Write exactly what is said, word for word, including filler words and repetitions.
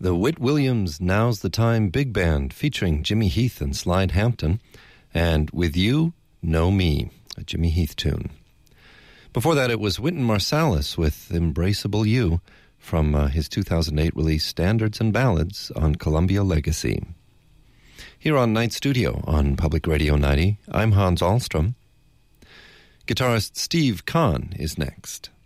the Whit Williams Now's the Time Big Band featuring Jimmy Heath and Slide Hampton, and With You, Know Me, a Jimmy Heath tune. Before that, it was Wynton Marsalis with Embraceable You from uh, his two thousand eight release Standards and Ballads on Columbia Legacy. Here on Night Studio on Public Radio ninety, I'm Hans Ahlstrom. Guitarist Steve Kahn is next.